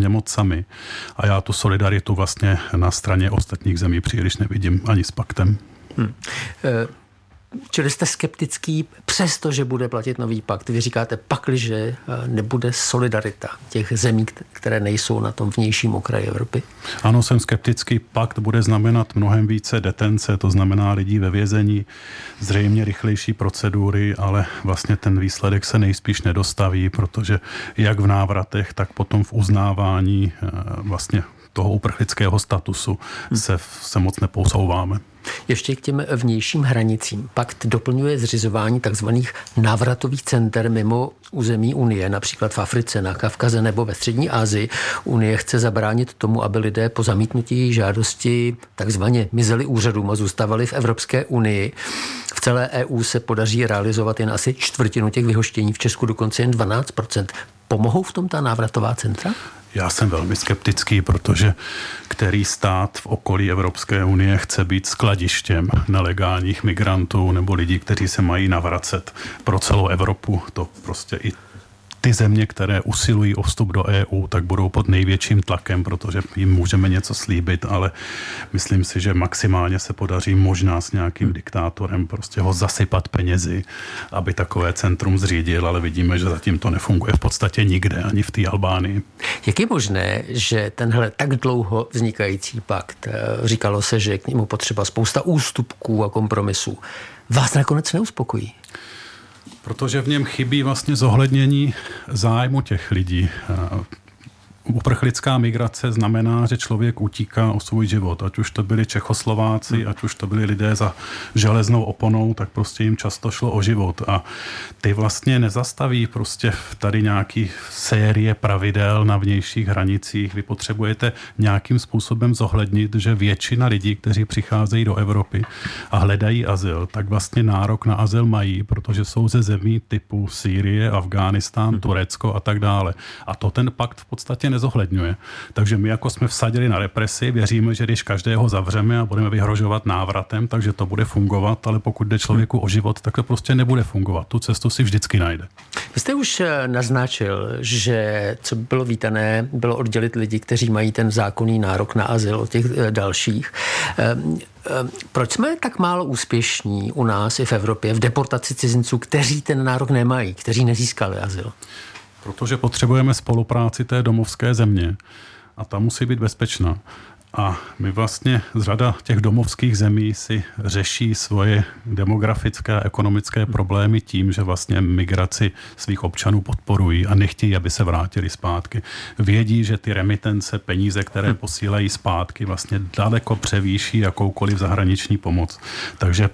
země moc sami. A já tu solidaritu vlastně na straně ostatních zemí příliš nevidím ani s paktem. Čili jste skeptický, přestože bude platit nový pakt. Vy říkáte, pakliže nebude solidarita těch zemí, které nejsou na tom vnějším okraji Evropy? Ano, jsem skeptický. Pakt bude znamenat mnohem více detence, to znamená lidí ve vězení, zřejmě rychlejší procedury, ale vlastně ten výsledek se nejspíš nedostaví, protože jak v návratech, tak potom v uznávání vlastně toho uprchlického statusu se moc neposouváme. Ještě k těm vnějším hranicím. Pakt doplňuje zřizování takzvaných návratových center mimo území Unie, například v Africe, na Kavkaze nebo ve Střední Asii. Unie chce zabránit tomu, aby lidé po zamítnutí žádosti takzvaně mizeli úřadům a zůstávali v Evropské unii. V celé EU se podaří realizovat jen asi čtvrtinu těch vyhoštění, v Česku dokonce jen 12%. Pomohou v tom ta návratová centra? Já jsem velmi skeptický, protože který stát v okolí Evropské unie chce být skladištěm nelegálních migrantů nebo lidí, kteří se mají navracet pro celou Evropu. To prostě i ty země, které usilují o vstup do EU, tak budou pod největším tlakem, protože jim můžeme něco slíbit, ale myslím si, že maximálně se podaří možná s nějakým diktátorem prostě ho zasypat penězi, aby takové centrum zřídil, ale vidíme, že zatím to nefunguje v podstatě nikde, ani v té Albánii. Jak je možné, že tenhle tak dlouho vznikající pakt, říkalo se, že je k němu potřeba spousta ústupků a kompromisů, vás nakonec neuspokojí? Protože v něm chybí vlastně zohlednění zájmu těch lidí. Uprchlická migrace znamená, že člověk utíká o svůj život. Ať už to byli Čechoslováci, ať už to byli lidé za železnou oponou, tak prostě jim často šlo o život. A ty vlastně nezastaví prostě tady nějaký série pravidel na vnějších hranicích. Vy potřebujete nějakým způsobem zohlednit, že většina lidí, kteří přicházejí do Evropy a hledají azyl, tak vlastně nárok na azyl mají, protože jsou ze zemí typu Sýrie, Afghánistán, Turecko a tak dále. A to ten pakt v podstatě nezohledňuje. Takže my jako jsme vsadili na represi, věříme, že když každého zavřeme a budeme vyhrožovat návratem, takže to bude fungovat, ale pokud jde člověku o život, tak to prostě nebude fungovat. Tu cestu si vždycky najde. Vy jste už naznačil, že co by bylo vítané, bylo oddělit lidi, kteří mají ten zákonný nárok na azyl od těch dalších. Proč jsme tak málo úspěšní u nás i v Evropě v deportaci cizinců, kteří ten nárok nemají, kteří nezískali azyl? Protože potřebujeme spolupráci té domovské země a ta musí být bezpečná. A my vlastně z řada těch domovských zemí si řeší svoje demografické a ekonomické problémy tím, že vlastně migraci svých občanů podporují a nechtějí, aby se vrátili zpátky. Vědí, že ty remitence, peníze, které posílají zpátky, vlastně daleko převýší jakoukoliv zahraniční pomoc. Takže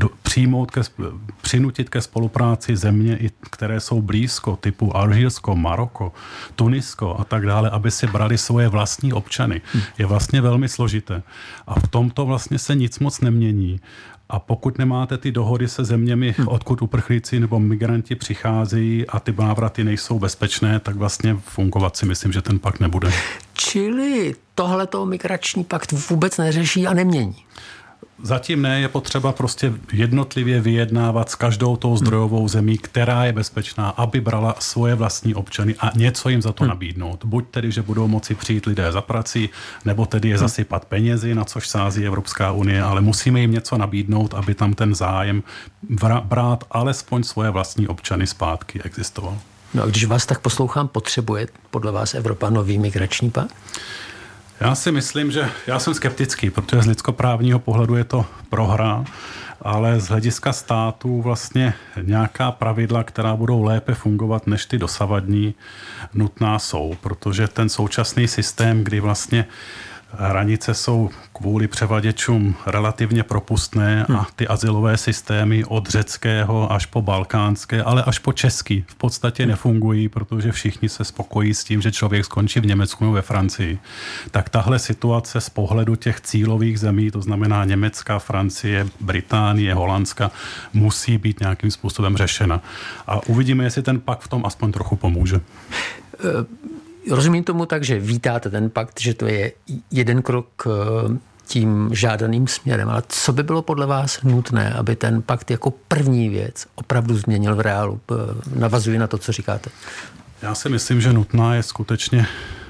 přinutit ke spolupráci země, které jsou blízko, typu Alžírsko, Maroko, Tunisko a tak dále, aby si brali svoje vlastní občany, je vlastně velmi složité. A v tomto vlastně se nic moc nemění. A pokud nemáte ty dohody se zeměmi, odkud uprchlíci nebo migranti přicházejí a ty návraty nejsou bezpečné, tak vlastně fungovat si myslím, že ten pakt nebude. Čili tohleto migrační pakt vůbec neřeší a nemění? Zatím ne, je potřeba prostě jednotlivě vyjednávat s každou tou zdrojovou zemí, která je bezpečná, aby brala svoje vlastní občany a něco jim za to nabídnout. Buď tedy, že budou moci přijít lidé za prací, nebo tedy je zasypat penězi, na což sází Evropská unie, ale musíme jim něco nabídnout, aby tam ten zájem brát alespoň svoje vlastní občany zpátky existoval. No a když vás tak poslouchám, potřebuje podle vás Evropa nový migrační pakt? Já si myslím, že já jsem skeptický, protože z lidskoprávního pohledu je to prohra, ale z hlediska států vlastně nějaká pravidla, která budou lépe fungovat než ty dosavadní, nutná jsou, protože ten současný systém, kdy vlastně hranice jsou kvůli převaděčům relativně propustné a ty azylové systémy od řeckého až po balkánské, ale až po český v podstatě nefungují, protože všichni se spokojí s tím, že člověk skončí v Německu nebo ve Francii. Tak tahle situace z pohledu těch cílových zemí, to znamená Německa, Francie, Británie, Holandska, musí být nějakým způsobem řešena. A uvidíme, jestli ten pakt v tom aspoň trochu pomůže. Rozumím tomu tak, že vítáte ten pakt, že to je jeden krok tím žádaným směrem, ale co by bylo podle vás nutné, aby ten pakt jako první věc opravdu změnil v reálu? Navazuji na to, co říkáte. Já si myslím, že nutná je skutečně